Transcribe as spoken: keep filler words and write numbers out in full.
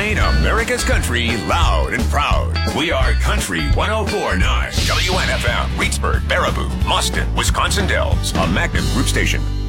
playing America's country loud and proud. We are Country one oh four point nine. W N F M, Reedsburg, Baraboo, Mustin, Wisconsin Dells, a Magnum Group station.